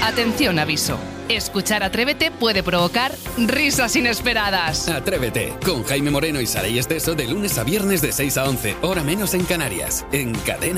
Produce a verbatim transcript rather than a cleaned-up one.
Atención, aviso. Escuchar Atrévete puede provocar risas inesperadas. Atrévete, con Jaime Moreno y Saray Esteso de lunes a viernes de seis a once, hora menos en Canarias, en Cadena